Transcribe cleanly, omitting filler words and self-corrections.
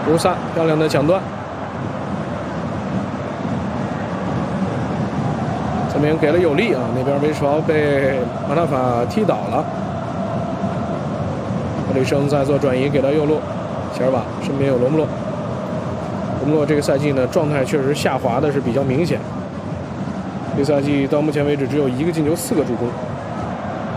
卢萨漂亮的抢断，这边给了有利啊，那边维什豪被马纳法踢倒了。格里生在做转移，给到右路，切尔瓦身边有罗姆洛。罗姆洛这个赛季呢，状态确实下滑的是比较明显。这赛季到目前为止只有1个进球，4个助攻。